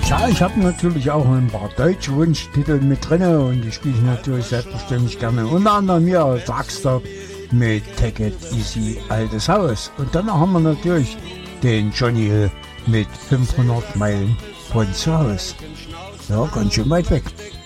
Ja, ich habe natürlich auch ein paar deutsche Wunschtitel mit drin und die spiele ich natürlich selbstverständlich gerne. Unter anderem hier Darkstop mit Take It Easy, Altes Haus. Und dann haben wir natürlich den Johnny Hill mit 500 Meilen von zu Hause. Ja, ganz schön weit weg.